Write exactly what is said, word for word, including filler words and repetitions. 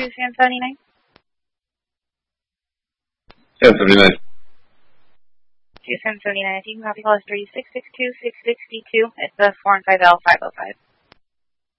to San seventy-nine. San seventy-nine. To San seventy-nine, if you can copy call us three six six two six six two. It's the four and five L five oh five.